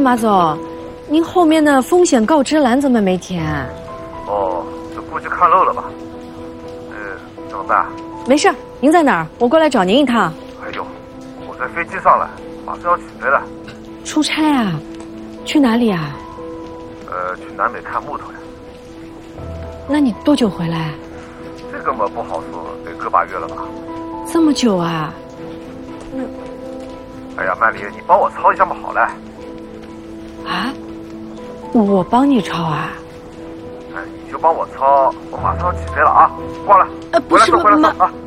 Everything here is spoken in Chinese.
马总，您后面的风险告知栏怎么没填？ 哦，这估计看漏了吧？怎么办？ 没事，您在哪儿？我过来找您一趟。 哎呦，我在飞机上了，马上要起飞了。 出差啊？去哪里啊？ 去南美看木头呀。 那你多久回来？ 这个嘛不好说，得个把月了吧？ 这么久啊？ 哎呀，曼丽，你帮我抄一下嘛，好了。 啊？我帮你抄啊？ 哎，你就帮我抄，我马上要起飞了啊！挂了。 不是回来说马啊。